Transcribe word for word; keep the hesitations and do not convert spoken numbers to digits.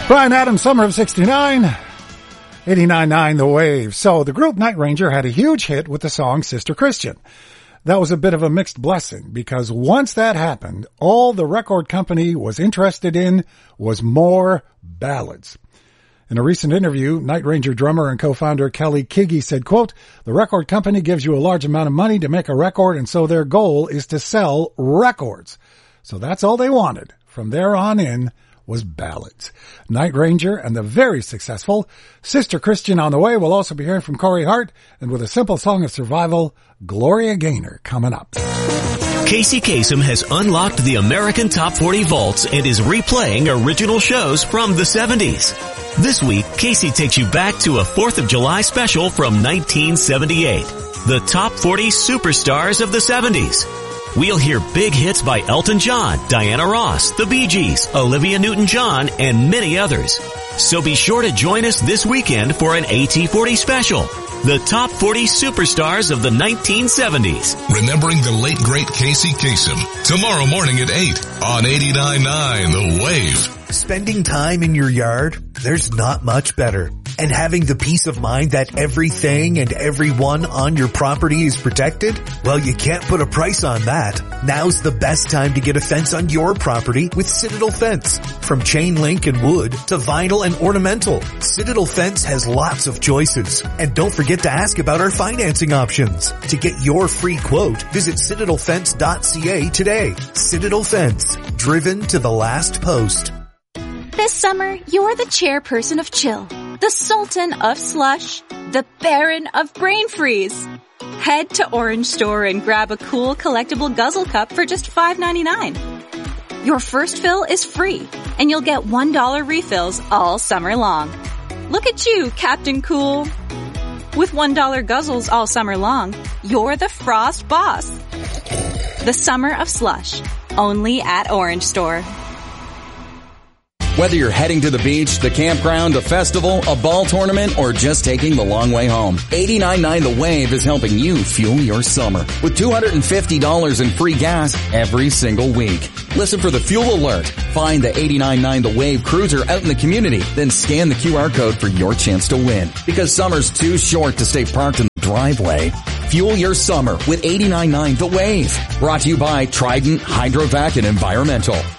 Bryan Adams, Summer of sixty-nine, eighty-nine point nine The Wave. So the group Night Ranger had a huge hit with the song Sister Christian. That was a bit of a mixed blessing because once that happened, all the record company was interested in was more ballads. In a recent interview, Night Ranger drummer and co-founder Kelly Kiggy said, quote, "The record company gives you a large amount of money to make a record, and so their goal is to sell records. So that's all they wanted. From there on in was ballads." Night Ranger and the very successful Sister Christian on the way. We'll also be hearing from Corey Hart, and with a simple song of survival, Gloria Gaynor coming up. Casey Kasem has unlocked the American Top forty vaults and is replaying original shows from the seventies. This week, Casey takes you back to a fourth of July special from nineteen seventy-eight. The Top forty Superstars of the seventies. We'll hear big hits by Elton John, Diana Ross, the Bee Gees, Olivia Newton-John, and many others. So be sure to join us this weekend for an A T forty special. The Top forty Superstars of the nineteen seventies. Remembering the late, great Casey Kasem. Tomorrow morning at eight on eighty-nine point nine The Wave. Spending time in your yard, there's not much better. And having the peace of mind that everything and everyone on your property is protected? Well, you can't put a price on that. Now's the best time to get a fence on your property with Citadel Fence. From chain link and wood to vinyl and ornamental, Citadel Fence has lots of choices. And don't forget to ask about our financing options. To get your free quote, visit citadel fence dot c a today. Citadel Fence, driven to the last post. This summer, you're the chairperson of chill, the sultan of slush, the baron of brain freeze. Head to Orange Store and grab a cool collectible guzzle cup for just five ninety-nine. Your first fill is free, and you'll get one dollar refills all summer long. Look at you, Captain Cool. With one dollar guzzles all summer long, you're the Frost boss. The summer of slush, only at Orange Store. Whether you're heading to the beach, the campground, a festival, a ball tournament, or just taking the long way home, eighty-nine point nine The Wave is helping you fuel your summer with two hundred fifty dollars in free gas every single week. Listen for the fuel alert. Find the eighty-nine point nine The Wave cruiser out in the community, then scan the Q R code for your chance to win. Because summer's too short to stay parked in the driveway. Fuel your summer with eighty-nine point nine The Wave. Brought to you by Trident, Hydrovac, and Environmental.